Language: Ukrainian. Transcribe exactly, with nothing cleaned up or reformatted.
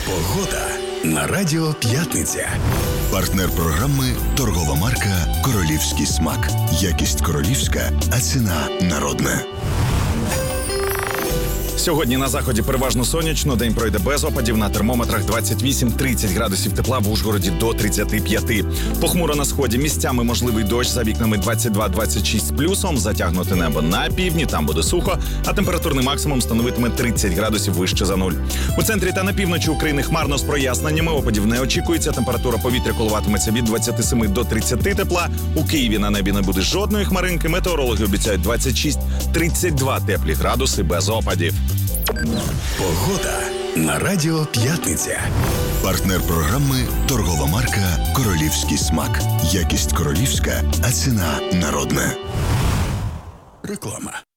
Погода на Радіо П'ятниця. Партнер програми – торгова марка «Королівський смак». Якість королівська, а ціна народна. Сьогодні на заході переважно сонячно, день пройде без опадів, на термометрах двадцять вісім - тридцять градусів тепла, в Ужгороді до тридцяти п'яти. Похмуро на сході, місцями можливий дощ, за вікнами двадцять два - двадцять шість з плюсом, затягнуте небо на півдні, там буде сухо, а температурний максимум становитиме тридцять градусів вище за нуль. У центрі та на півночі України хмарно з проясненнями, опадів не очікується, температура повітря коливатиметься від двадцяти семи до тридцяти тепла, у Києві на небі не буде жодної хмаринки, метеорологи обіцяють двадцять шість - тридцять два теплі градуси без опадів. Погода на Радіо П'ятниця. Партнер програми – торгова марка «Королівський смак». Якість королівська, а ціна народна. Реклама.